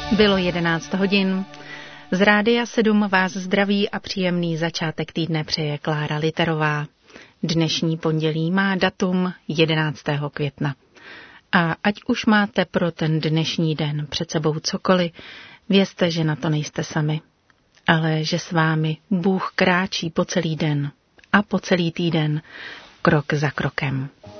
Bylo 11 hodin. Z Rádia 7 vás zdraví a příjemný začátek týdne přeje Klára Literová. Dnešní pondělí má datum 11. května. A ať už máte pro ten dnešní den před sebou cokoliv, vězte, že na to nejste sami. Ale že s vámi Bůh kráčí po celý den a po celý týden, krok za krokem.